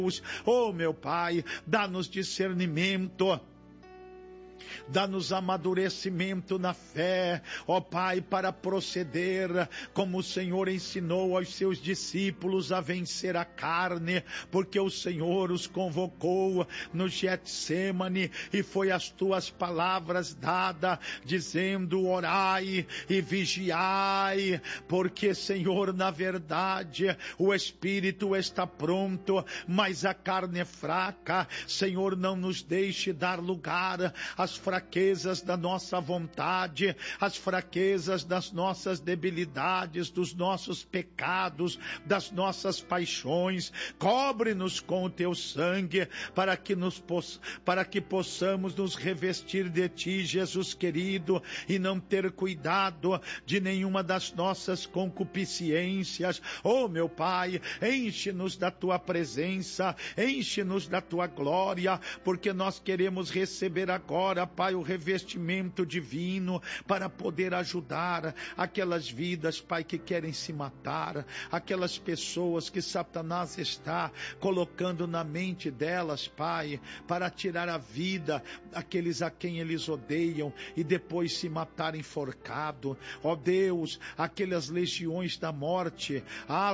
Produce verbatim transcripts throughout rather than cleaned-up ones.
Oh, meu Pai, dá-nos discernimento, dá-nos amadurecimento na fé, ó Pai, para proceder como o Senhor ensinou aos seus discípulos a vencer a carne, porque o Senhor os convocou no Getsêmani e foi as tuas palavras dadas, dizendo: orai e vigiai, porque, Senhor, na verdade, o Espírito está pronto, mas a carne é fraca. Senhor, não nos deixe dar lugar às fraquezas da nossa vontade, as fraquezas das nossas debilidades, dos nossos pecados, das nossas paixões. Cobre-nos com o teu sangue, para que, nos, para que possamos nos revestir de ti, Jesus querido, e não ter cuidado de nenhuma das nossas concupiscências. Oh, meu Pai, enche-nos da tua presença, enche-nos da tua glória, porque nós queremos receber agora, Pai, o revestimento divino para poder ajudar aquelas vidas, Pai, que querem se matar, aquelas pessoas que Satanás está colocando na mente delas, Pai, para tirar a vida daqueles a quem eles odeiam e depois se matar enforcado. Ó Deus, aquelas legiões da morte,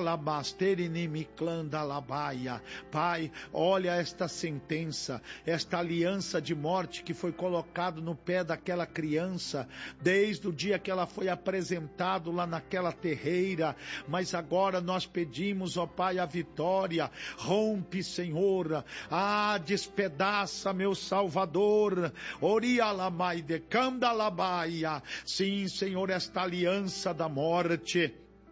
alabasterinimiclandalabaia. Pai, olha esta sentença, esta aliança de morte que foi colocado no pé daquela criança, desde o dia que ela foi apresentada lá naquela terreira, mas agora nós pedimos, ó Pai, a vitória. Rompe, Senhor, ah, despedaça, meu Salvador, orialamai de candalabaia. Sim, Senhor, esta aliança da morte,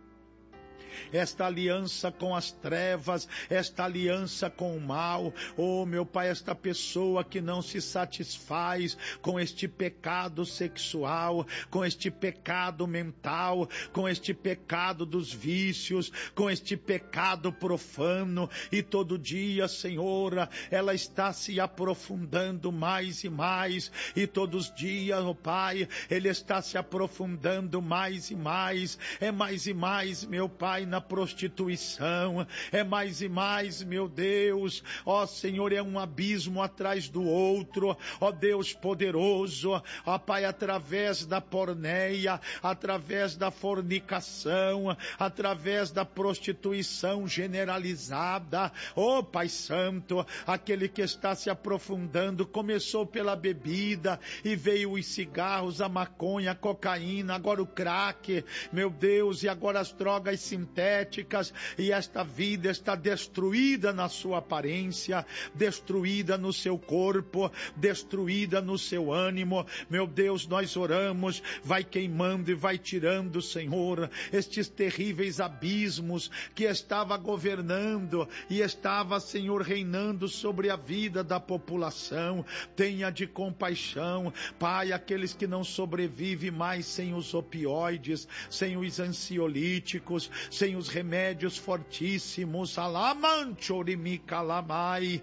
esta aliança com as trevas, esta aliança com o mal. Oh, meu Pai, esta pessoa que não se satisfaz com este pecado sexual, com este pecado mental, com este pecado dos vícios, com este pecado profano, e todo dia, Senhor, ela está se aprofundando mais e mais, e todos os dias, oh Pai, ele está se aprofundando mais e mais, é mais e mais, meu Pai, na prostituição, é mais e mais, meu Deus, ó Senhor, é um abismo atrás do outro, ó Deus poderoso, ó Pai, através da porneia, através da fornicação, através da prostituição generalizada, ó Pai Santo, aquele que está se aprofundando, começou pela bebida, e veio os cigarros, a maconha, a cocaína, agora o crack, meu Deus, e agora as drogas sintéticas, e esta vida está destruída na sua aparência, destruída no seu corpo, destruída no seu ânimo. Meu Deus, nós oramos, vai queimando e vai tirando, Senhor, estes terríveis abismos que estava governando e estava, Senhor, reinando sobre a vida da população. Tenha de compaixão, Pai, aqueles que não sobrevivem mais sem os opioides, sem os ansiolíticos, sem os remédios fortíssimos, alamanchorimikalamai,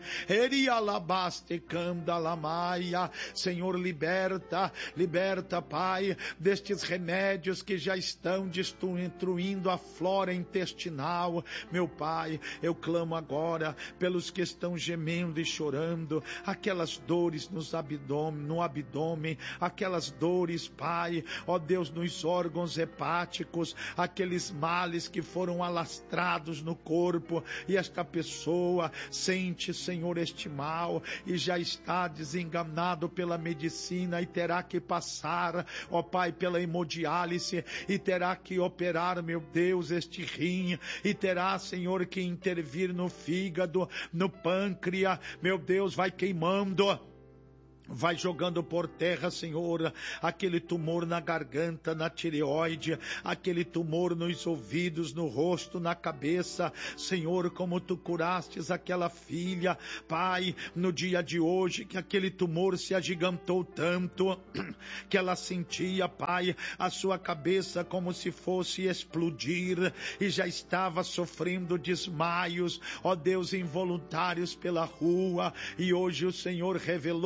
erialabastecandalamaia. Senhor, liberta, liberta, Pai, destes remédios que já estão destruindo a flora intestinal. Meu Pai, eu clamo agora pelos que estão gemendo e chorando, aquelas dores nos abdômen, no abdômen, aquelas dores, Pai, ó Deus, nos órgãos hepáticos, aqueles males que foram alastrados no corpo, e esta pessoa sente, Senhor, este mal, e já está desenganado pela medicina, e terá que passar, ó Pai, pela hemodiálise, e terá que operar, meu Deus, este rim, e terá, Senhor, que intervir no fígado, no pâncreas. Meu Deus, vai queimando, vai jogando por terra, Senhor, aquele tumor na garganta, na tireoide, aquele tumor nos ouvidos, no rosto, na cabeça. Senhor, como tu curastes aquela filha, Pai, no dia de hoje, que aquele tumor se agigantou tanto, que ela sentia, Pai, a sua cabeça como se fosse explodir, e já estava sofrendo desmaios, ó Deus, involuntários pela rua, e hoje o Senhor revelou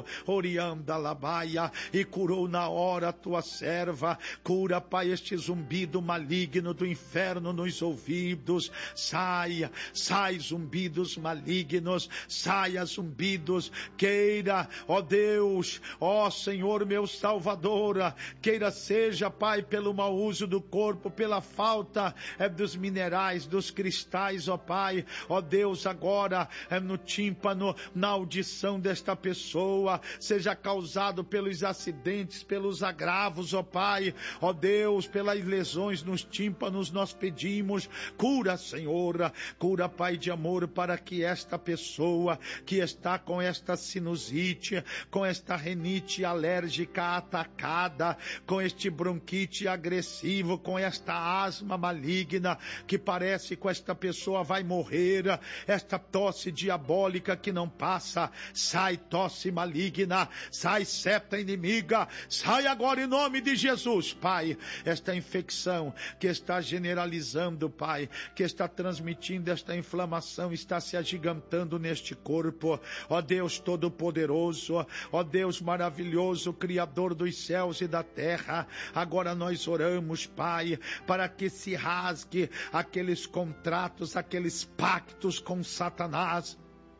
Orianda Labaia, e curou na hora a tua serva. Cura, Pai, este zumbido maligno do inferno nos ouvidos. Saia, sai zumbidos malignos, saia zumbidos. Queira, ó Deus, ó Senhor meu Salvador, queira seja, Pai, pelo mau uso do corpo, pela falta é, dos minerais, dos cristais, ó Pai, ó Deus, agora é, no tímpano, na audição desta pessoa, seja causado pelos acidentes, pelos agravos, ó Pai, ó Deus, pelas lesões nos tímpanos, nós pedimos, cura, Senhor, cura, Pai de amor, para que esta pessoa que está com esta sinusite, com esta renite alérgica atacada, com este bronquite agressivo, com esta asma maligna, que parece que esta pessoa vai morrer, esta tosse diabólica que não passa, sai tosse maligna, sai seta inimiga, sai agora em nome de Jesus, Pai, esta infecção que está generalizando, Pai, que está transmitindo esta inflamação, está se agigantando neste corpo, ó Deus Todo-Poderoso, ó Deus maravilhoso, Criador dos céus e da terra, agora nós oramos, Pai, para que se rasgue aqueles contratos, aqueles pactos com Satanás,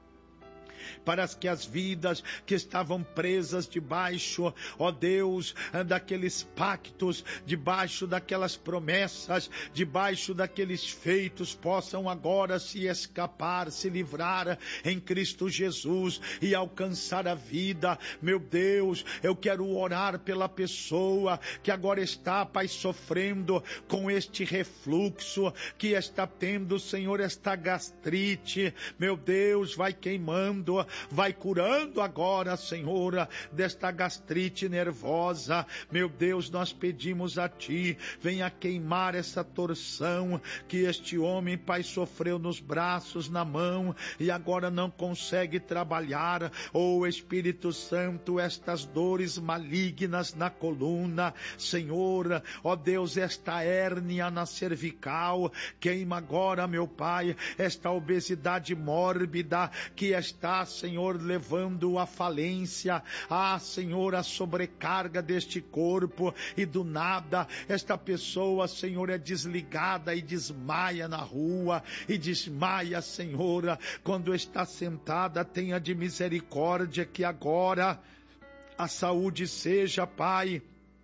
para que as vidas que estavam presas debaixo, ó Deus, daqueles pactos, debaixo daquelas promessas, debaixo daqueles feitos, possam agora se escapar, se livrar em Cristo Jesus e alcançar a vida. Meu Deus, eu quero orar pela pessoa que agora está, Pai, sofrendo com este refluxo, que está tendo, Senhor, esta gastrite. Meu Deus, vai queimando, vai curando agora, Senhor, desta gastrite nervosa. Meu Deus, nós pedimos a Ti, venha queimar essa torção que este homem, Pai, sofreu nos braços, na mão, e agora não consegue trabalhar. Oh Espírito Santo, estas dores malignas na coluna, Senhor, ó Deus, esta hérnia na cervical, queima agora, meu Pai, esta obesidade mórbida que está, Senhor, levando à falência, ah, Senhor, a sobrecarga deste corpo, e do nada, esta pessoa, Senhor, é desligada e desmaia na rua, e desmaia, Senhor, quando está sentada. Tenha de misericórdia que agora a saúde seja, Pai,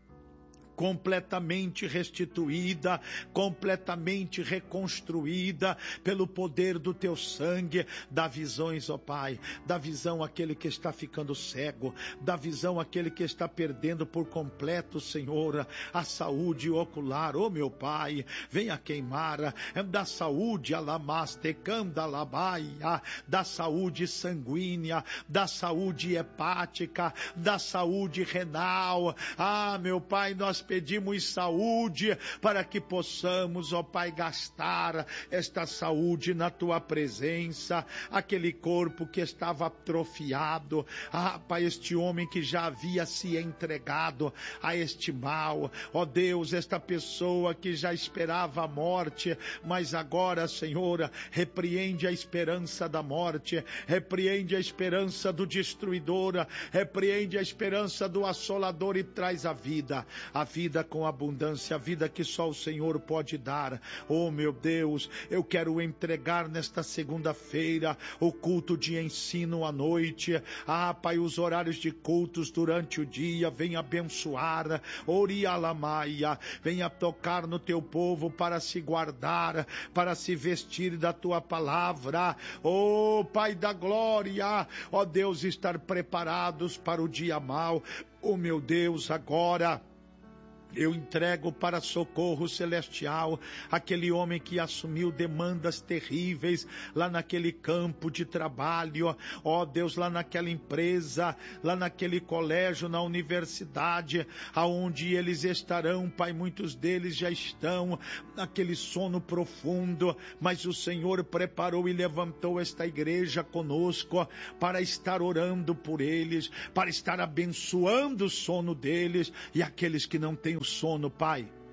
completamente restituída, completamente reconstruída pelo poder do Teu sangue. Dá visões, ó Pai, dá visão àquele que está ficando cego, dá visão àquele que está perdendo por completo, Senhor, a saúde ocular. Ó meu Pai, venha queimar, da saúde alamastecanda labaia, da saúde sanguínea, da saúde hepática, da saúde renal. Ah, meu Pai, nós pedimos saúde para que possamos, ó Pai, gastar esta saúde na Tua presença. Aquele corpo que estava atrofiado, ah, Pai, este homem que já havia se entregado a este mal, ó Deus, esta pessoa que já esperava a morte, mas agora, Senhor, repreende a esperança da morte, repreende a esperança do destruidor, repreende a esperança do assolador e traz a vida, a vida com abundância, a vida que só o Senhor pode dar. Oh meu Deus, eu quero entregar nesta segunda-feira o culto de ensino à noite. Ah, Pai, os horários de cultos durante o dia, venha abençoar, Orialamaia, venha tocar no Teu povo para se guardar, para se vestir da Tua palavra. Oh Pai da glória, ó Deus, estar preparados para o dia mau. Oh meu Deus, agora eu entrego para socorro celestial aquele homem que assumiu demandas terríveis lá naquele campo de trabalho, ó Deus, lá naquela empresa, lá naquele colégio, na universidade, aonde eles estarão, Pai, muitos deles já estão naquele sono profundo, mas o Senhor preparou e levantou esta igreja conosco para estar orando por eles, para estar abençoando o sono deles, e aqueles que não têm o sono, Pai,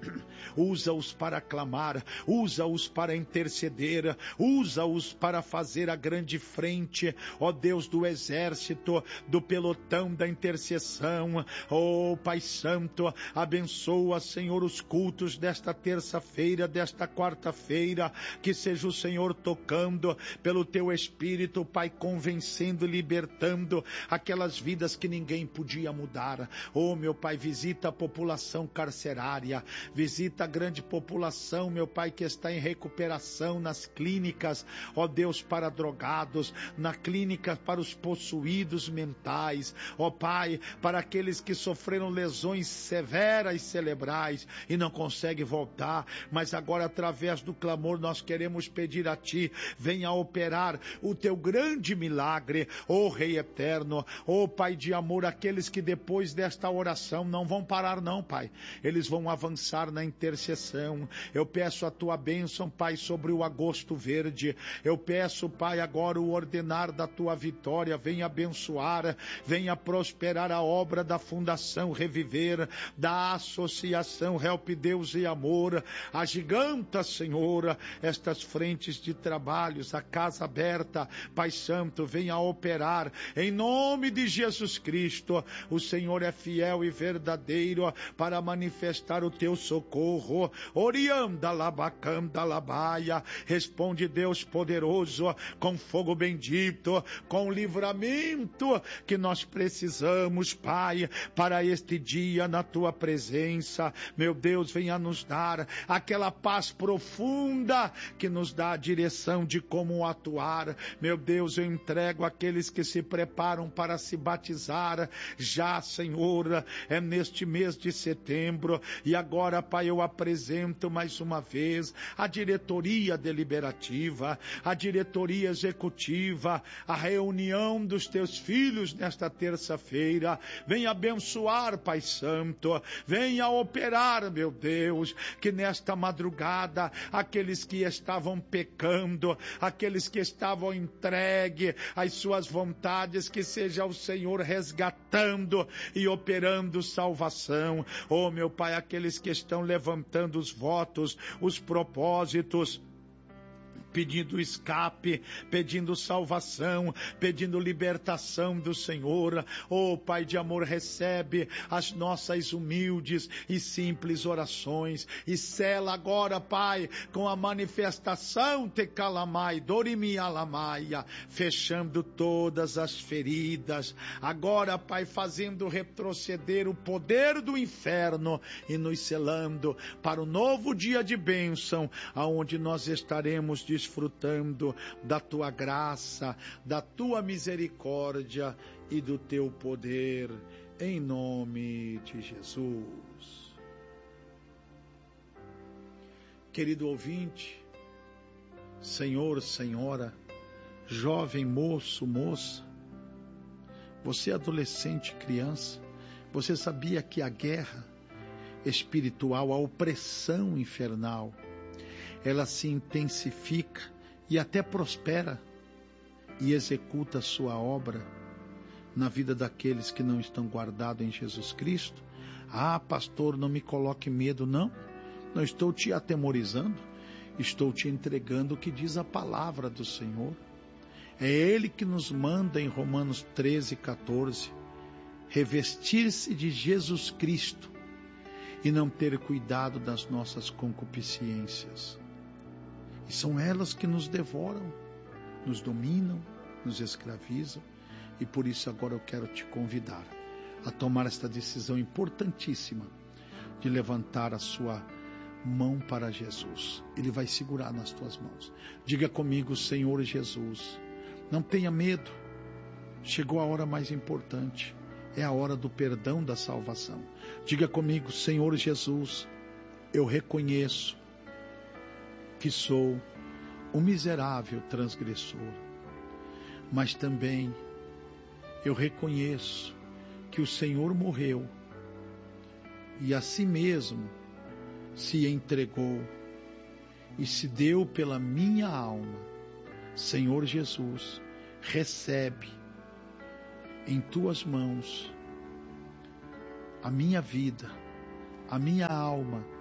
Usa-os para clamar, usa-os para interceder, usa-os para fazer a grande frente, ó Deus do exército, do pelotão da intercessão. Ó Pai Santo, abençoa, Senhor, os cultos desta terça-feira, desta quarta-feira, que seja o Senhor tocando pelo Teu Espírito, Pai, convencendo e libertando aquelas vidas que ninguém podia mudar. Ó meu Pai, visita a população carcerária, visita a grande população, meu Pai, que está em recuperação nas clínicas, ó Deus, para drogados, na clínica para os possuídos mentais, ó Pai, para aqueles que sofreram lesões severas cerebrais e não conseguem voltar, mas agora através do clamor nós queremos pedir a Ti, venha operar o Teu grande milagre, ó Rei eterno, ó Pai de amor, aqueles que depois desta oração não vão parar não, Pai, eles vão avançar na intercessão. Eu peço a Tua bênção, Pai, sobre o agosto verde. Eu peço, Pai, agora o ordenar da Tua vitória. Venha abençoar, venha prosperar a obra da Fundação Reviver, da Associação Help Deus e Amor. Agiganta, Senhor, estas frentes de trabalhos, a casa aberta. Pai Santo, venha operar em nome de Jesus Cristo. O Senhor é fiel e verdadeiro para manifestar o Teu socorro. Orianda labacanda labaia. Responde, Deus poderoso, com fogo bendito, com livramento que nós precisamos, Pai, para este dia na Tua presença. Meu Deus, venha nos dar aquela paz profunda que nos dá a direção de como atuar. Meu Deus, eu entrego aqueles que se preparam para se batizar já, Senhor, é neste mês de setembro. E agora, Pai, eu apresento mais uma vez a diretoria deliberativa, a diretoria executiva, a reunião dos Teus filhos nesta terça-feira. Venha abençoar, Pai Santo, venha operar, meu Deus, que nesta madrugada aqueles que estavam pecando, aqueles que estavam entregue às suas vontades, que seja o Senhor resgatando e operando salvação. Oh, meu Pai, aqueles que estão levantando os votos, os propósitos, pedindo escape, pedindo salvação, pedindo libertação do Senhor. Oh, Pai de amor, recebe as nossas humildes e simples orações e sela agora, Pai, com a manifestação Tecalamai, Dorimi Alamaia, fechando todas as feridas. Agora, Pai, fazendo retroceder o poder do inferno e nos selando para o novo dia de bênção, aonde nós estaremos desfrutando da Tua graça, da Tua misericórdia e do Teu poder, em nome de Jesus. Querido ouvinte, senhor, senhora, jovem, moço, moça, você adolescente, criança, você sabia que a guerra espiritual, a opressão infernal, ela se intensifica e até prospera e executa a sua obra na vida daqueles que não estão guardados em Jesus Cristo? Ah, pastor, não me coloque medo, não. Não estou te atemorizando, estou te entregando o que diz a palavra do Senhor. É Ele que nos manda em Romanos treze, quatorze, revestir-se de Jesus Cristo e não ter cuidado das nossas concupiscências. E são elas que nos devoram, nos dominam, nos escravizam. E por isso agora eu quero te convidar a tomar esta decisão importantíssima de levantar a sua mão para Jesus. Ele vai segurar nas tuas mãos. Diga comigo: Senhor Jesus, não tenha medo. Chegou a hora mais importante. É a hora do perdão, da salvação. Diga comigo: Senhor Jesus, eu reconheço que sou um miserável transgressor, mas também eu reconheço que o Senhor morreu e a si mesmo se entregou e se deu pela minha alma. Senhor Jesus, recebe em tuas mãos a minha vida, a minha alma,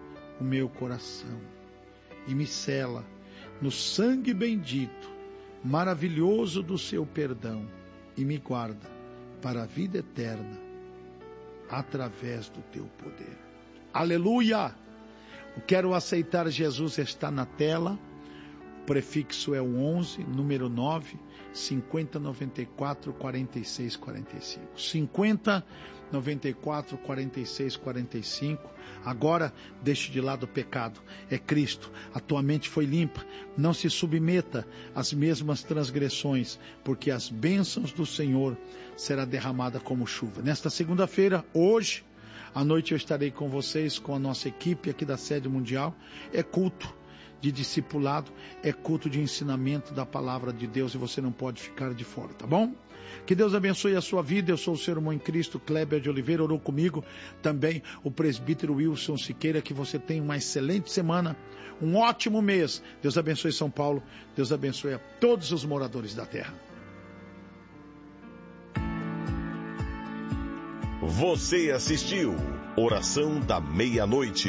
o meu coração e me sela no sangue bendito, maravilhoso do seu perdão, e me guarda para a vida eterna através do teu poder. Aleluia! O Quero Aceitar Jesus está na tela. O prefixo é o onze, número nove, cinquenta, noventa e quatro, quarenta e seis, quarenta e cinco. cinquenta, noventa e quatro, quarenta e seis, quarenta e cinco. Agora, deixe de lado o pecado. É Cristo. A tua mente foi limpa. Não se submeta às mesmas transgressões, porque as bênçãos do Senhor será derramada como chuva. Nesta segunda-feira, hoje, à noite eu estarei com vocês, com a nossa equipe aqui da Sede Mundial. É culto de discipulado, é culto de ensinamento da palavra de Deus, e você não pode ficar de fora, tá bom? Que Deus abençoe a sua vida. Eu sou o seu irmão em Cristo, Kleber de Oliveira. Orou comigo também o presbítero Wilson Siqueira. Que você tenha uma excelente semana, um ótimo mês. Deus abençoe São Paulo, Deus abençoe a todos os moradores da terra. Você assistiu Oração da Meia-Noite.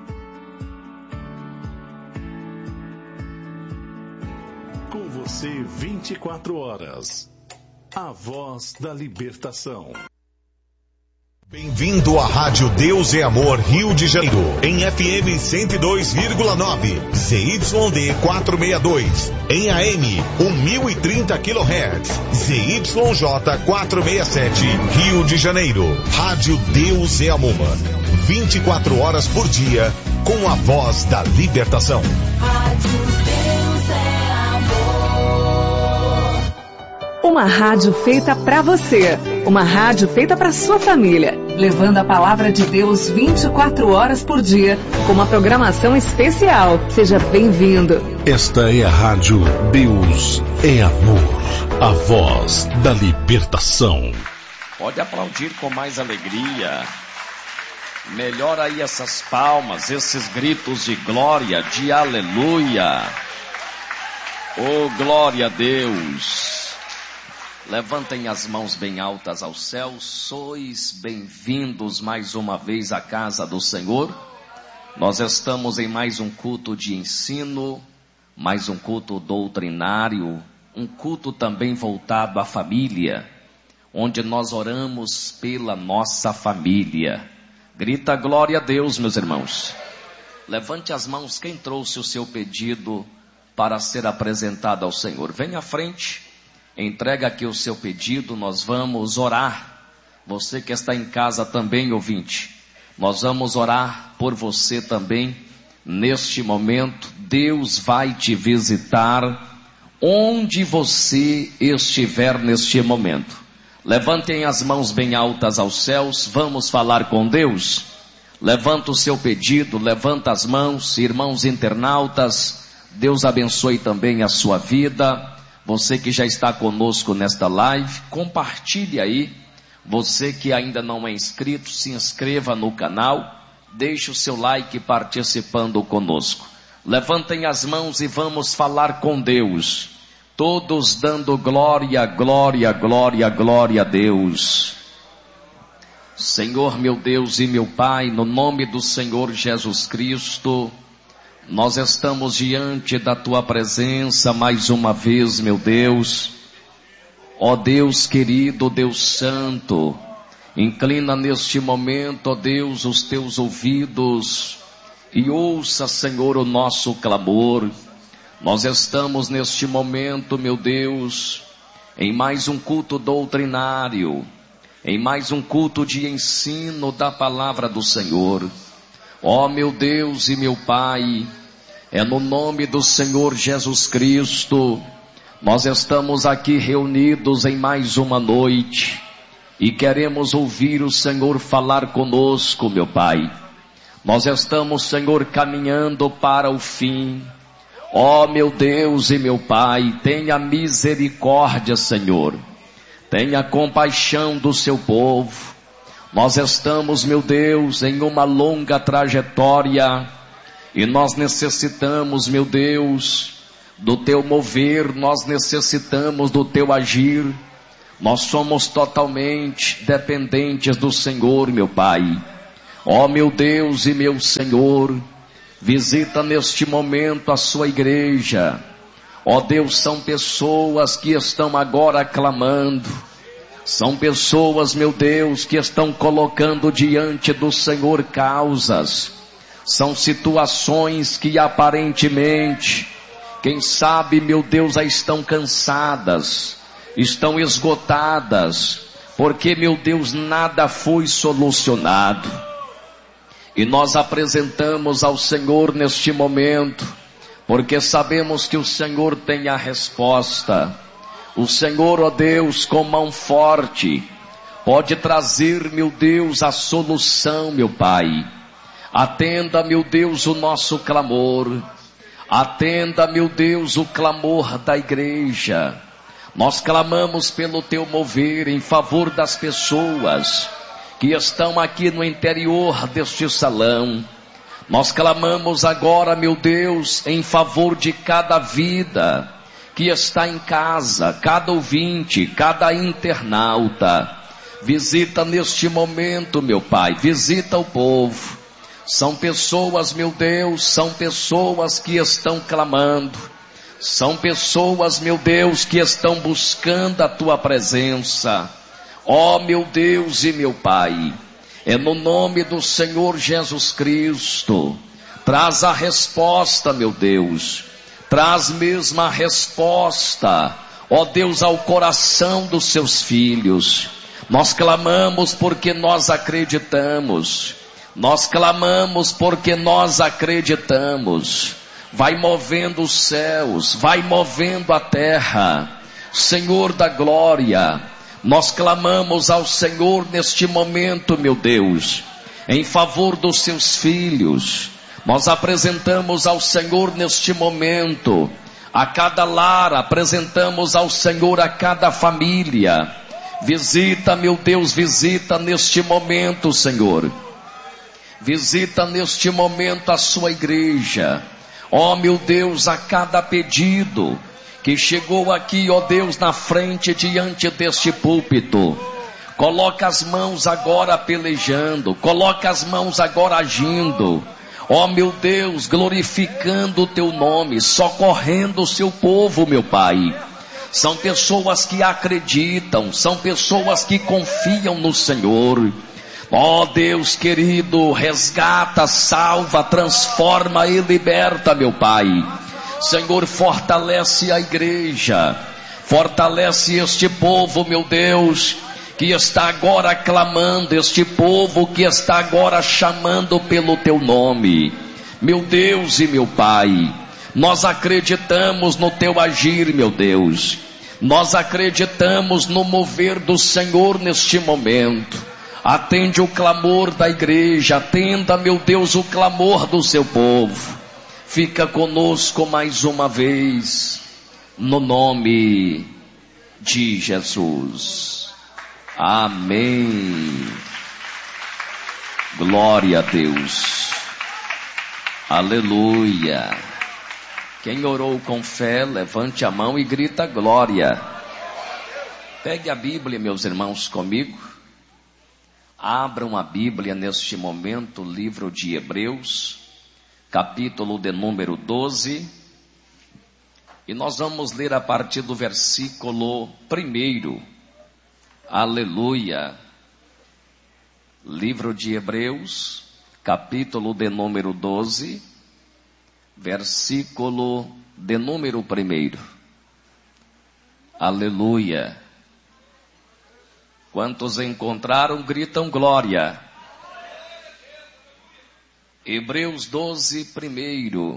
Com você vinte e quatro horas. A voz da libertação. Bem-vindo à Rádio Deus é Amor Rio de Janeiro, em F M cento e dois vírgula nove, Z Y D quatrocentos e sessenta e dois, em A M mil e trinta quilohertz, Z Y J quatrocentos e sessenta e sete, Rio de Janeiro. Rádio Deus é Amor, vinte e quatro horas por dia, com a voz da libertação. Rádio Deus é Amor. Uma rádio feita pra você. Uma rádio feita pra sua família. Levando a palavra de Deus vinte e quatro horas por dia, com uma programação especial. Seja bem-vindo. Esta é a Rádio Deus é Amor. A voz da libertação. Pode aplaudir com mais alegria. Melhora aí essas palmas, esses gritos de glória, de aleluia. Oh, glória a Deus. Levantem as mãos bem altas aos céus. Sois bem-vindos mais uma vez à casa do Senhor. Nós estamos em mais um culto de ensino, mais um culto doutrinário, um culto também voltado à família, onde nós oramos pela nossa família. Grita glória a Deus, meus irmãos. Levante as mãos quem trouxe o seu pedido para ser apresentado ao Senhor. Venha à frente. Entrega aqui o seu pedido, nós vamos orar. Você que está em casa também, ouvinte, nós vamos orar por você também. Neste momento, Deus vai te visitar onde você estiver neste momento. Levantem as mãos bem altas aos céus, vamos falar com Deus. Levanta o seu pedido, levanta as mãos, irmãos internautas, Deus abençoe também a sua vida. Você que já está conosco nesta live, compartilhe aí. Você que ainda não é inscrito, se inscreva no canal, deixe o seu like participando conosco. Levantem as mãos e vamos falar com Deus. Todos dando glória, glória, glória, glória a Deus. Senhor meu Deus e meu Pai, no nome do Senhor Jesus Cristo, nós estamos diante da Tua presença mais uma vez, meu Deus. Ó Deus querido, Deus santo, inclina neste momento, ó Deus, os Teus ouvidos e ouça, Senhor, o nosso clamor. Nós estamos neste momento, meu Deus, em mais um culto doutrinário, em mais um culto de ensino da palavra do Senhor. Ó meu Deus e meu Pai, é no nome do Senhor Jesus Cristo, nós estamos aqui reunidos em mais uma noite e queremos ouvir o Senhor falar conosco, meu Pai. Nós estamos, Senhor, caminhando para o fim. Ó meu Deus e meu Pai, tenha misericórdia, Senhor. Tenha compaixão do seu povo. Nós estamos, meu Deus, em uma longa trajetória e nós necessitamos, meu Deus, do teu mover, nós necessitamos do teu agir. Nós somos totalmente dependentes do Senhor, meu Pai. Ó meu Deus e meu Senhor, Visita neste momento a sua igreja. Ó Deus, são pessoas que estão agora clamando. São pessoas, meu Deus, que estão colocando diante do Senhor causas. São situações que aparentemente, quem sabe, meu Deus, já estão cansadas, estão esgotadas, porque, meu Deus, nada foi solucionado. E nós apresentamos ao Senhor neste momento, porque sabemos que o Senhor tem a resposta. O Senhor, ó Deus, com mão forte, pode trazer, meu Deus, a solução, meu Pai. Atenda, meu Deus, o nosso clamor. Atenda, meu Deus, o clamor da igreja. Nós clamamos pelo teu mover em favor das pessoas que estão aqui no interior deste salão. Nós clamamos agora, meu Deus, em favor de cada vida que está em casa, cada ouvinte, cada internauta. Visita neste momento, meu Pai, visita o povo. São pessoas, meu Deus, são pessoas que estão clamando. São pessoas, meu Deus, que estão buscando a tua presença. Ó, meu Deus e meu Pai, é no nome do Senhor Jesus Cristo. Traz a resposta, meu Deus. Traz mesmo a resposta, ó Deus, ao coração dos seus filhos. Nós clamamos porque nós acreditamos. Nós clamamos porque nós acreditamos. Vai movendo os céus, vai movendo a terra. Senhor da glória, nós clamamos ao Senhor neste momento, meu Deus, em favor dos seus filhos. Nós apresentamos ao Senhor neste momento a cada lar, apresentamos ao Senhor a cada família. Visita, meu Deus, visita neste momento, Senhor. Visita neste momento a sua igreja. Ó, meu Deus, a cada pedido que chegou aqui, ó Deus, na frente, diante deste púlpito. Coloca as mãos agora pelejando, coloca as mãos agora agindo. Ó, meu Deus, glorificando o teu nome, socorrendo o seu povo, meu Pai. São pessoas que acreditam, são pessoas que confiam no Senhor. Ó Deus querido, resgata, salva, transforma e liberta, meu Pai. Senhor, fortalece a igreja, fortalece este povo, meu Deus, que está agora clamando, este povo que está agora chamando pelo teu nome. Meu Deus e meu Pai, nós acreditamos no teu agir, meu Deus. Nós acreditamos no mover do Senhor neste momento. Atende o clamor da igreja, atenda, meu Deus, o clamor do seu povo. Fica conosco mais uma vez, no nome de Jesus. Amém. Glória a Deus. Aleluia. Quem orou com fé, levante a mão e grita glória. Pegue a Bíblia, meus irmãos, comigo. Abram a Bíblia neste momento, livro de Hebreus, capítulo de número doze. E nós vamos ler a partir do versículo primeiro. Aleluia. Livro de Hebreus, capítulo de número doze, versículo de número primeiro. Aleluia. Quantos encontraram, gritam glória. Hebreus doze, primeiro.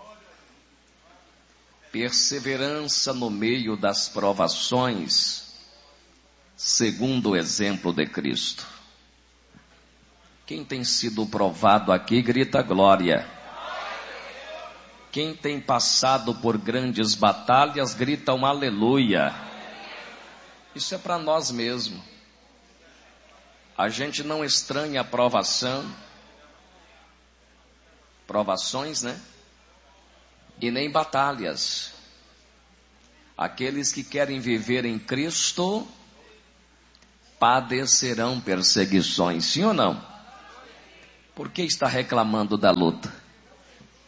Perseverança no meio das provações, segundo o exemplo de Cristo. Quem tem sido provado aqui, grita glória. Quem tem passado por grandes batalhas, grita um aleluia. Isso é para nós mesmos. A gente não estranha a provação, provações, né? E nem batalhas. Aqueles que querem viver em Cristo padecerão perseguições, sim ou não? Por que está reclamando da luta?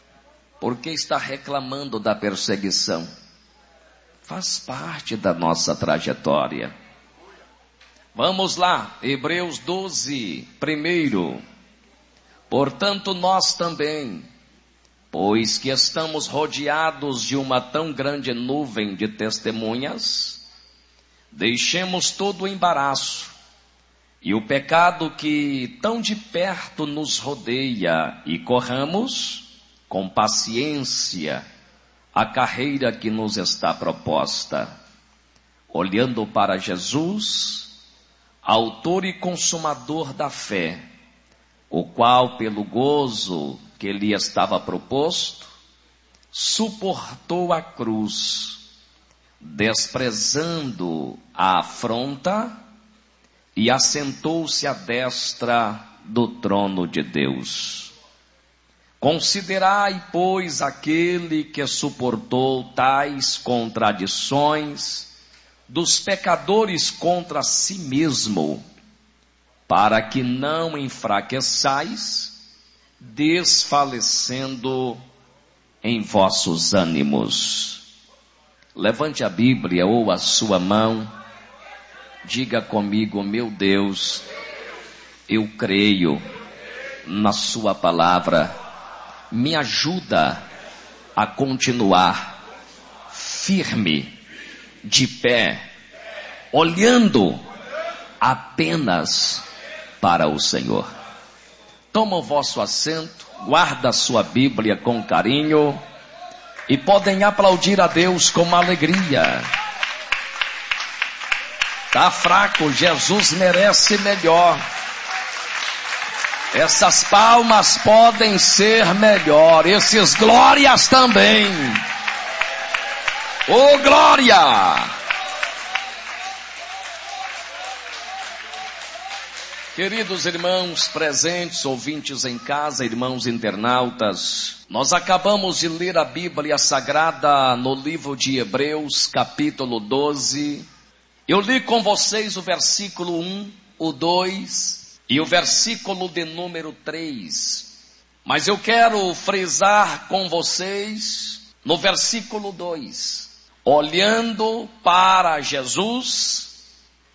Por que está reclamando da perseguição? Faz parte da nossa trajetória. Vamos lá, Hebreus doze, primeiro. Portanto, nós também, pois que estamos rodeados de uma tão grande nuvem de testemunhas, deixemos todo o embaraço e o pecado que tão de perto nos rodeia e corramos com paciência a carreira que nos está proposta, olhando para Jesus, autor e consumador da fé, o qual, pelo gozo que lhe estava proposto, suportou a cruz, desprezando a afronta, e assentou-se à destra do trono de Deus. Considerai, pois, aquele que suportou tais contradições dos pecadores contra si mesmo, para que não enfraqueçais, desfalecendo em vossos ânimos. Levante a Bíblia ou a sua mão, diga comigo: meu Deus, eu creio na sua palavra, me ajuda a continuar firme, de pé, olhando apenas para o Senhor. Toma o vosso assento, guarda a sua Bíblia com carinho e podem aplaudir a Deus com alegria. Tá fraco, Jesus merece melhor. Essas palmas podem ser melhor, esses glórias também. Ô glória! Queridos irmãos presentes, ouvintes em casa, irmãos internautas, nós acabamos de ler a Bíblia Sagrada no livro de Hebreus, capítulo doze. Eu li com vocês o versículo um, o dois e o versículo de número três. Mas eu quero frisar com vocês no versículo dois. Olhando para Jesus,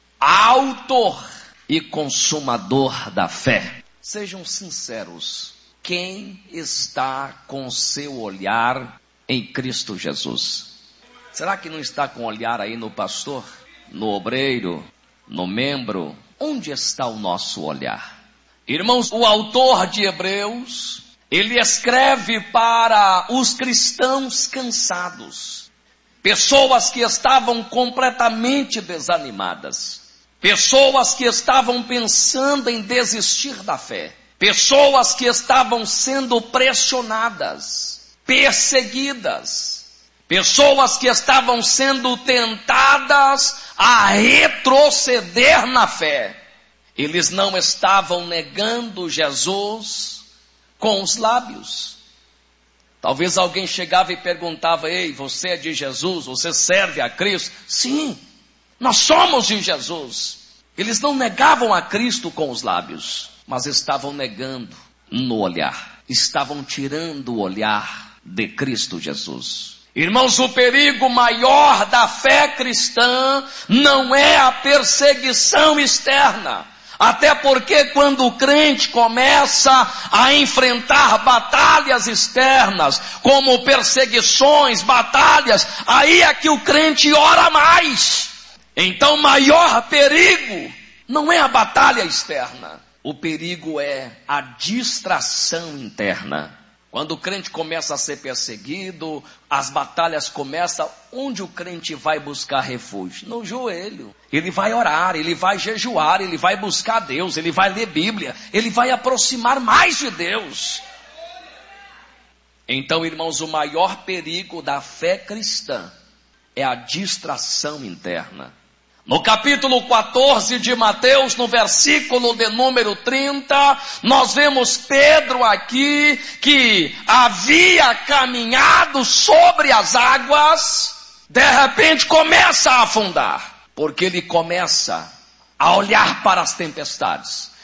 autor e consumador da fé. Sejam sinceros, quem está com seu olhar em Cristo Jesus? Será que não está com olhar aí no pastor, no obreiro, no membro? Onde está o nosso olhar? Irmãos, o autor de Hebreus, ele escreve para os cristãos cansados, pessoas que estavam completamente desanimadas, pessoas que estavam pensando em desistir da fé, pessoas que estavam sendo pressionadas, perseguidas, pessoas que estavam sendo tentadas a retroceder na fé. Eles não estavam negando Jesus com os lábios. Talvez alguém chegava e perguntava: ei, você é de Jesus? Você serve a Cristo? Sim, nós somos de Jesus. Eles não negavam a Cristo com os lábios, mas estavam negando no olhar. Estavam tirando o olhar de Cristo Jesus. Irmãos, o perigo maior da fé cristã não é a perseguição externa. Até porque quando o crente começa a enfrentar batalhas externas, como perseguições, batalhas, aí é que o crente ora mais. Então o maior perigo não é a batalha externa. O perigo é a distração interna. Quando o crente começa a ser perseguido, as batalhas começam, onde o crente vai buscar refúgio? No joelho. Ele vai orar, ele vai jejuar, ele vai buscar Deus, ele vai ler Bíblia, ele vai aproximar mais de Deus. Então, irmãos, o maior perigo da fé cristã é a distração interna. No capítulo quatorze de Mateus, no versículo de número trinta, nós vemos Pedro aqui, que havia caminhado sobre as águas, de repente começa a afundar, porque ele começa a olhar para as tempestades.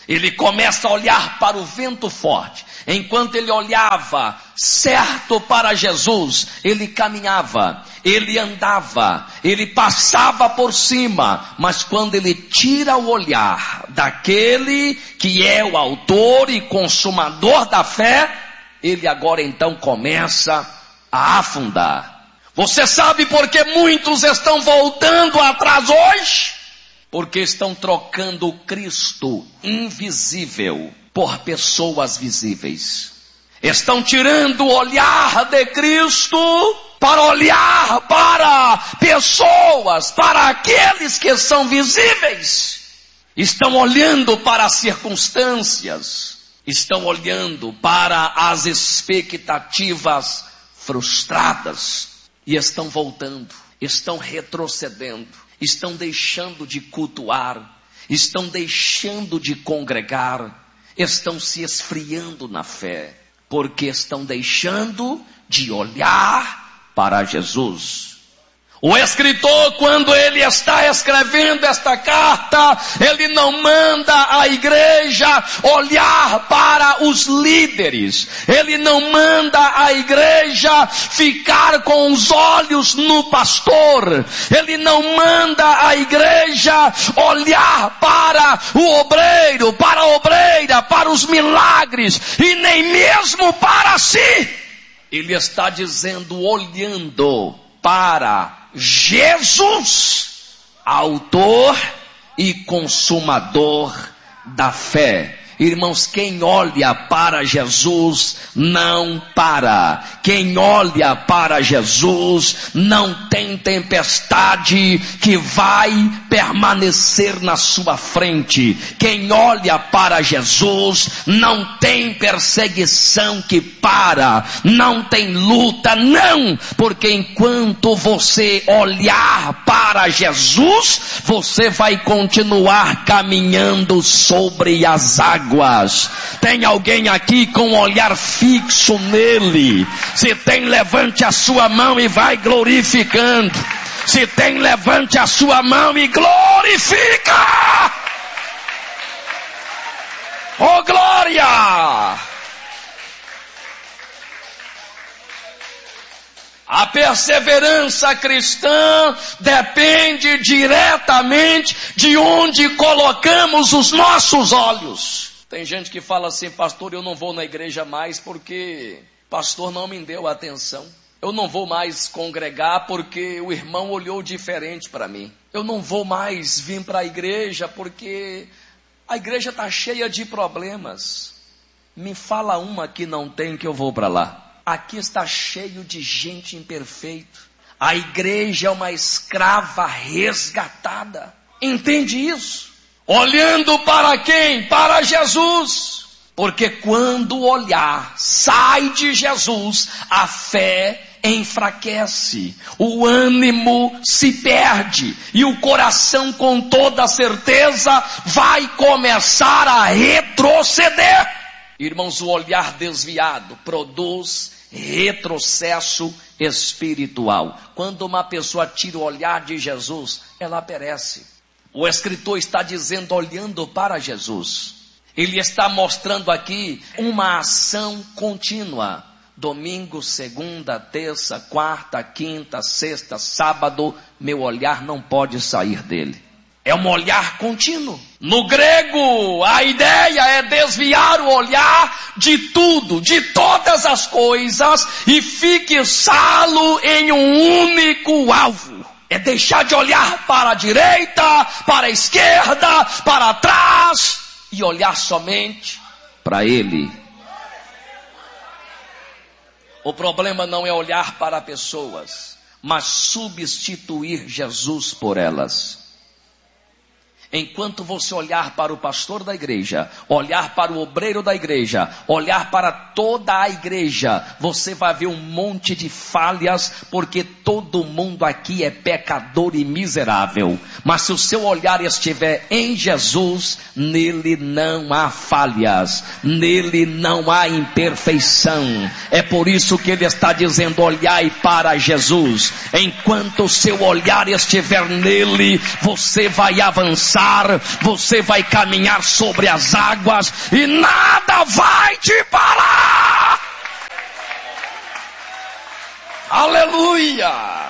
Ele começa a olhar para o vento forte. Enquanto ele olhava certo para Jesus, ele caminhava, ele andava, ele passava por cima. Mas quando ele tira o olhar daquele que é o autor e consumador da fé, ele agora então começa a afundar. Você sabe por que muitos estão voltando atrás hoje? Porque estão trocando o Cristo invisível por pessoas visíveis. Estão tirando o olhar de Cristo para olhar para pessoas, para aqueles que são visíveis. Estão olhando para as circunstâncias, estão olhando para as expectativas frustradas e estão voltando, estão retrocedendo. Estão deixando de cultuar, estão deixando de congregar, estão se esfriando na fé, porque estão deixando de olhar para Jesus. O escritor, quando ele está escrevendo esta carta, ele não manda a igreja olhar para os líderes. Ele não manda a igreja ficar com os olhos no pastor. Ele não manda a igreja olhar para o obreiro, para a obreira, para os milagres e nem mesmo para si. Ele está dizendo, olhando para Jesus, autor e consumador da fé. Irmãos, quem olha para Jesus não para. Quem olha para Jesus não tem tempestade que vai permanecer na sua frente. Quem olha para Jesus não tem perseguição que para. Não tem luta, não. Porque enquanto você olhar para Jesus, você vai continuar caminhando sobre as águas. Tem alguém aqui com um olhar fixo nele? Se tem, levante a sua mão e vai glorificando. Se tem, levante a sua mão e glorifica. Oh, glória! A perseverança cristã depende diretamente de onde colocamos os nossos olhos. Tem gente que fala assim, pastor, eu não vou na igreja mais porque pastor não me deu atenção. Eu não vou mais congregar porque o irmão olhou diferente para mim. Eu não vou mais vir para a igreja porque a igreja está cheia de problemas. Me fala uma que não tem que eu vou para lá. Aqui está cheio de gente imperfeita. A igreja é uma escrava resgatada. Entende isso? Olhando para quem? Para Jesus. Porque quando o olhar sai de Jesus, a fé enfraquece, o ânimo se perde e o coração, com toda certeza, vai começar a retroceder. Irmãos, o olhar desviado produz retrocesso espiritual. Quando uma pessoa tira o olhar de Jesus, ela perece. O escritor está dizendo, olhando para Jesus. Ele está mostrando aqui uma ação contínua. Domingo, segunda, terça, quarta, quinta, sexta, sábado, meu olhar não pode sair dele. É um olhar contínuo. No grego, a ideia é desviar o olhar de tudo, de todas as coisas, e fixá-lo em um único alvo. É deixar de olhar para a direita, para a esquerda, para trás, e olhar somente para Ele. O problema não é olhar para pessoas, mas substituir Jesus por elas. Enquanto você olhar para o pastor da igreja, olhar para o obreiro da igreja, olhar para toda a igreja, você vai ver um monte de falhas, porque todo mundo aqui é pecador e miserável. Mas se o seu olhar estiver em Jesus, nele não há falhas, nele não há imperfeição. É por isso que ele está dizendo, olhai para Jesus. Enquanto o seu olhar estiver nele, você vai avançar andar, você vai caminhar sobre as águas e nada vai te parar. Aleluia!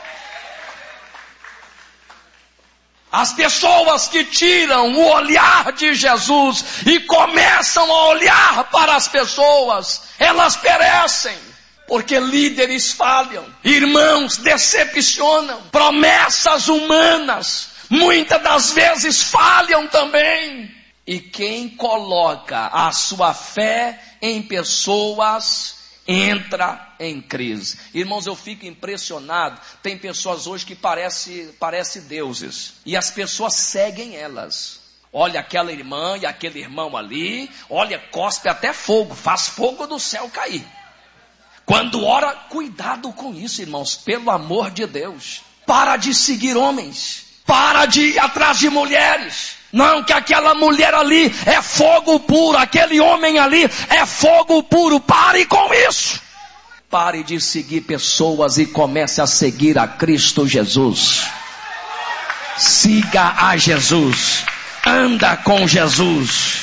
As pessoas que tiram o olhar de Jesus e começam a olhar para as pessoas, elas perecem, porque líderes falham, irmãos decepcionam, promessas humanas muitas das vezes falham também. E quem coloca a sua fé em pessoas entra em crise. Irmãos, eu fico impressionado. Tem pessoas hoje que parecem parece deuses, e as pessoas seguem elas. Olha aquela irmã e aquele irmão ali, olha, cospe até fogo, faz fogo do céu cair. Quando ora, cuidado com isso, irmãos, pelo amor de Deus. Para de seguir homens, para de ir atrás de mulheres. Não, que aquela mulher ali é fogo puro, aquele homem ali é fogo puro. Pare com isso. Pare de seguir pessoas e comece a seguir a Cristo Jesus. Siga a Jesus. Anda com Jesus.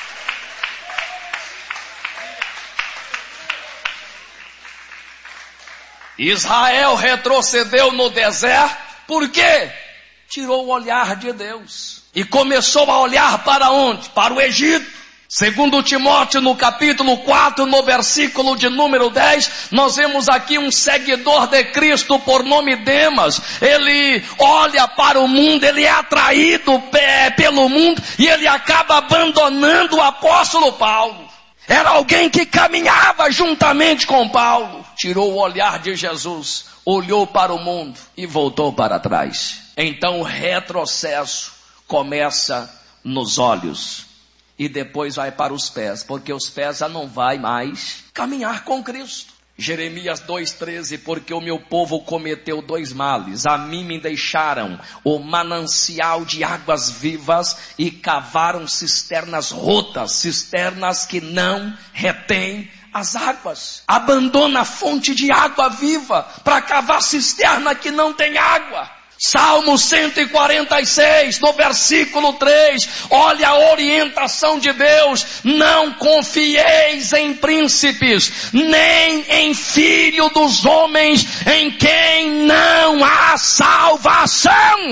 Israel retrocedeu no deserto. Por quê? Tirou o olhar de Deus e começou a olhar para onde? Para o Egito. Segundo Timóteo, no capítulo quatro, no versículo de número dez, nós vemos aqui um seguidor de Cristo por nome Demas. Ele olha para o mundo, ele é atraído pelo mundo e ele acaba abandonando o apóstolo Paulo. Era alguém que caminhava juntamente com Paulo. Tirou o olhar de Jesus, olhou para o mundo e voltou para trás. Então o retrocesso começa nos olhos e depois vai para os pés, porque os pés já não vai mais caminhar com Cristo. Jeremias dois, treze, porque o meu povo cometeu dois males, a mim me deixaram o manancial de águas vivas e cavaram cisternas rotas, cisternas que não retêm as águas. Abandona a fonte de água viva para cavar cisterna que não tem água. Salmo cento e quarenta e seis, no versículo três, olha a orientação de Deus: não confieis em príncipes, nem em filho dos homens, em quem não há salvação.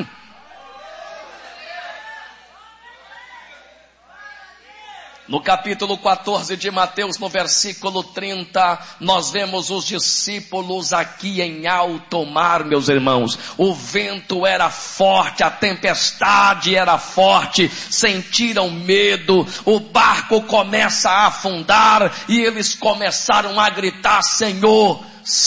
No capítulo quatorze de Mateus, no versículo trinta, nós vemos os discípulos aqui em alto mar, meus irmãos. O vento era forte, a tempestade era forte, sentiram medo, o barco começa a afundar e eles começaram a gritar: Senhor,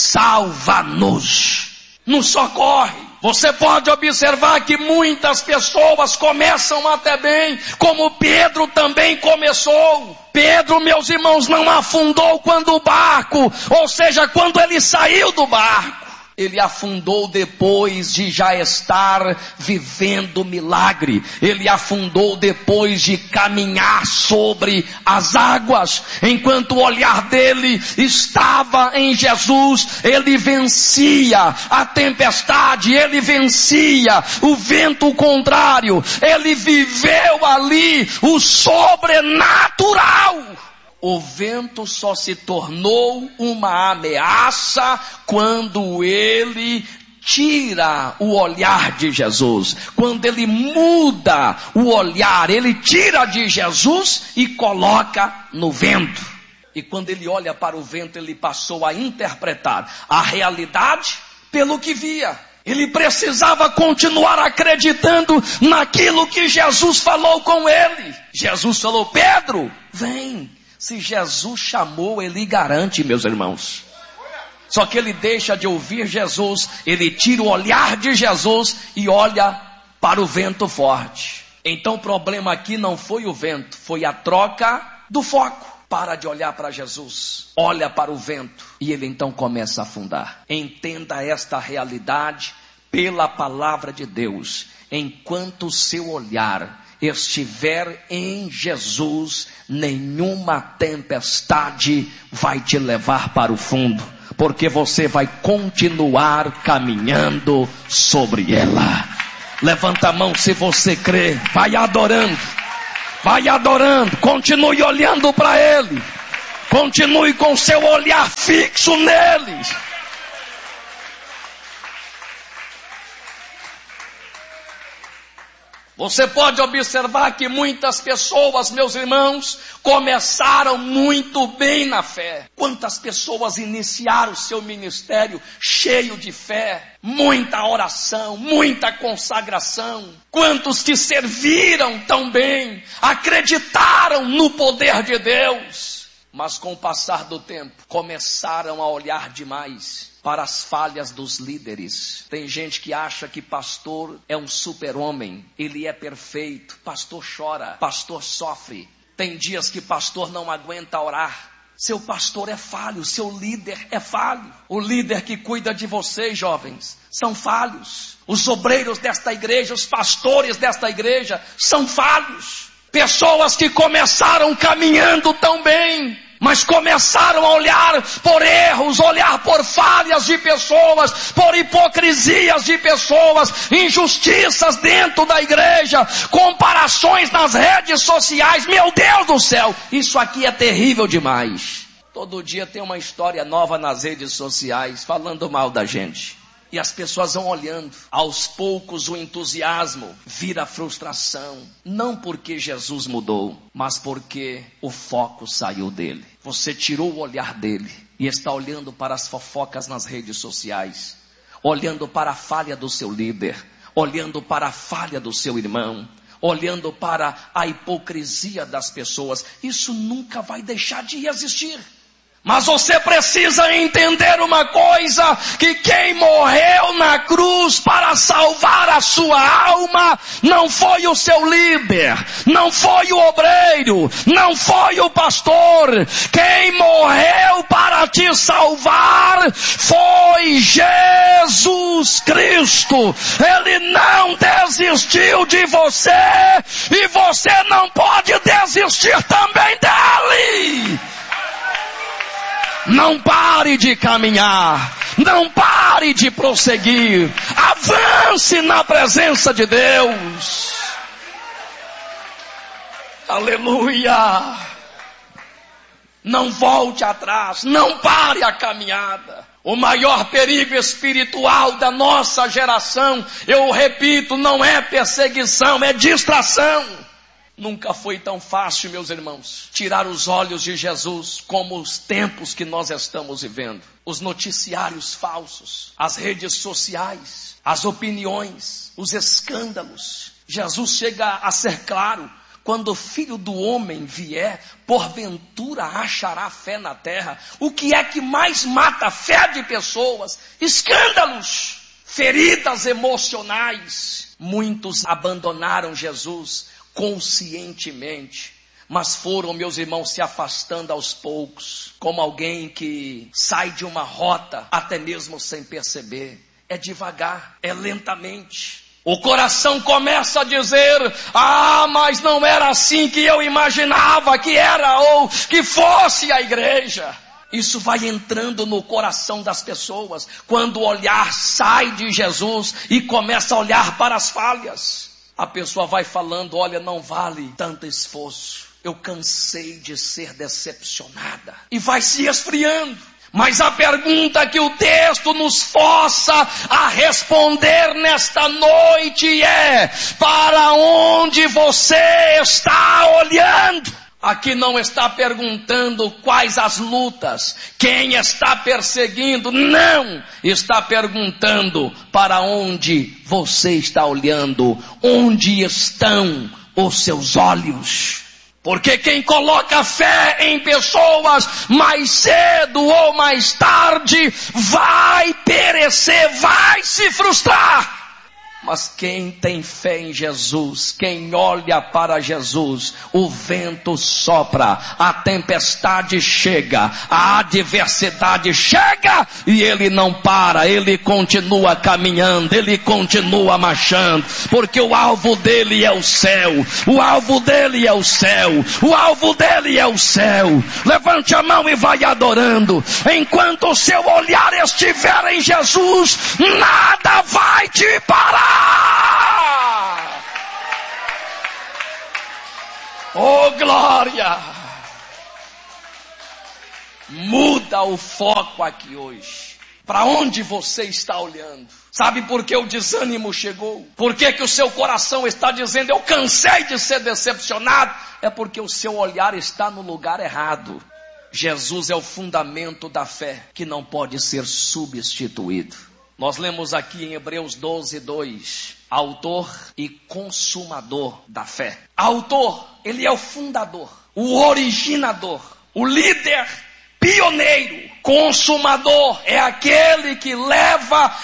salva-nos, nos socorre. Você pode observar que muitas pessoas começam até bem, como Pedro também começou. Pedro, meus irmãos, não afundou quando o barco, ou seja, quando ele saiu do barco. Ele afundou depois de já estar vivendo milagre. Ele afundou depois de caminhar sobre as águas. Enquanto o olhar dele estava em Jesus, ele vencia a tempestade, ele vencia o vento contrário. Ele viveu ali o sobrenatural. O vento só se tornou uma ameaça quando ele tira o olhar de Jesus. Quando ele muda o olhar, ele tira de Jesus e coloca no vento. E quando ele olha para o vento, ele passou a interpretar a realidade pelo que via. Ele precisava continuar acreditando naquilo que Jesus falou com ele. Jesus falou: Pedro, vem. Se Jesus chamou, ele garante, meus irmãos. Só que ele deixa de ouvir Jesus, ele tira o olhar de Jesus e olha para o vento forte. Então o problema aqui não foi o vento, foi a troca do foco. Para de olhar para Jesus, olha para o vento e ele então começa a afundar. Entenda esta realidade pela palavra de Deus. Enquanto o seu olhar estiver em Jesus, nenhuma tempestade vai te levar para o fundo, porque você vai continuar caminhando sobre ela. Levanta a mão se você crê. Vai adorando. Vai adorando. Continue olhando para Ele. Continue com seu olhar fixo nele. Você pode observar que muitas pessoas, meus irmãos, começaram muito bem na fé. Quantas pessoas iniciaram seu ministério cheio de fé, muita oração, muita consagração. Quantos que serviram tão bem, acreditaram no poder de Deus. Mas com o passar do tempo, começaram a olhar demais para as falhas dos líderes. Tem gente que acha que pastor é um super-homem, ele é perfeito. Pastor chora, pastor sofre. Tem dias que pastor não aguenta orar. Seu pastor é falho, seu líder é falho. O líder que cuida de vocês, jovens, são falhos. Os obreiros desta igreja, os pastores desta igreja, são falhos. Pessoas que começaram caminhando tão bem, mas começaram a olhar por erros, olhar por falhas de pessoas, por hipocrisias de pessoas, injustiças dentro da igreja, comparações nas redes sociais. Meu Deus do céu, isso aqui é terrível demais. Todo dia tem uma história nova nas redes sociais, falando mal da gente. E as pessoas vão olhando. Aos poucos o entusiasmo vira frustração. Não porque Jesus mudou, mas porque o foco saiu dele. Você tirou o olhar dele e está olhando para as fofocas nas redes sociais. Olhando para a falha do seu líder. Olhando para a falha do seu irmão. Olhando para a hipocrisia das pessoas. Isso nunca vai deixar de existir. Mas você precisa entender uma coisa, que quem morreu na cruz para salvar a sua alma, não foi o seu líder, não foi o obreiro, não foi o pastor. Quem morreu para te salvar foi Jesus Cristo. Ele não desistiu de você, e você não pode desistir também dele. Não pare de caminhar, não pare de prosseguir, avance na presença de Deus. Aleluia! Não volte atrás, não pare a caminhada. O maior perigo espiritual da nossa geração, eu repito, não é perseguição, é distração. Nunca foi tão fácil, meus irmãos, tirar os olhos de Jesus como os tempos que nós estamos vivendo. Os noticiários falsos, as redes sociais, as opiniões, os escândalos. Jesus chega a ser claro: quando o Filho do Homem vier, porventura achará fé na terra. O que é que mais mata a fé de pessoas? Escândalos, feridas emocionais. Muitos abandonaram Jesus conscientemente, mas foram, meus irmãos, se afastando aos poucos, como alguém que sai de uma rota, até mesmo sem perceber. É devagar, é lentamente. O coração começa a dizer: ah, mas não era assim que eu imaginava que era, ou que fosse a igreja. Isso vai entrando no coração das pessoas, quando o olhar sai de Jesus e começa a olhar para as falhas. A pessoa vai falando: olha, não vale tanto esforço, eu cansei de ser decepcionada. E vai se esfriando. Mas a pergunta que o texto nos força a responder nesta noite é: para onde você está olhando? Aqui não está perguntando quais as lutas, quem está perseguindo, não. Está perguntando para onde você está olhando, onde estão os seus olhos. Porque quem coloca fé em pessoas, mais cedo ou mais tarde, vai perecer, vai se frustrar. Mas quem tem fé em Jesus, quem olha para Jesus, o vento sopra, a tempestade chega, a adversidade chega, e ele não para, ele continua caminhando, ele continua marchando, porque o alvo dele é o céu, o alvo dele é o céu, o alvo dele é o céu. Levante a mão e vai adorando. Enquanto o seu olhar estiver em Jesus, nada vai te parar. Oh, glória! Muda o foco aqui hoje. Para onde você está olhando? Sabe por que o desânimo chegou? Por que que o seu coração está dizendo, eu cansei de ser decepcionado? É porque o seu olhar está no lugar errado. Jesus é o fundamento da fé, que não pode ser substituído. Nós lemos aqui em Hebreus doze, dois, autor e consumador da fé. Autor, ele é o fundador, o originador, o líder, pioneiro. Consumador é aquele que leva